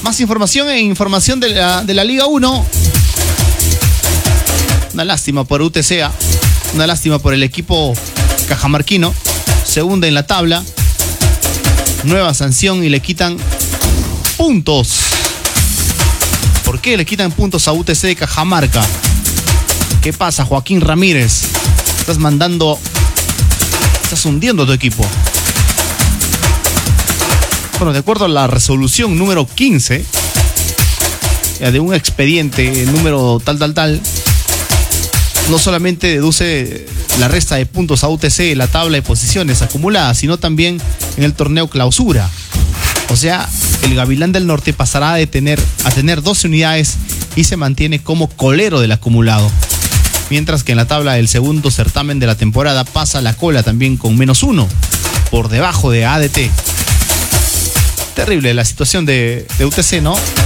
Más información de la Liga 1. Una lástima por UTC, una lástima por el equipo cajamarquino. Se hunde en la tabla. Nueva sanción y le quitan puntos. ¿Por qué le quitan puntos a UTC de Cajamarca? ¿Qué pasa, Joaquín Ramírez? Estás hundiendo a tu equipo. Bueno, de acuerdo a la resolución número 15 de un expediente número tal, no solamente deduce la resta de puntos a UTC en la tabla de posiciones acumuladas, sino también en el torneo clausura. O sea, el Gavilán del Norte pasará a tener 12 unidades y se mantiene como colero del acumulado. Mientras que en la tabla del segundo certamen de la temporada pasa la cola también con -1, por debajo de ADT. Terrible la situación de UTC, ¿no?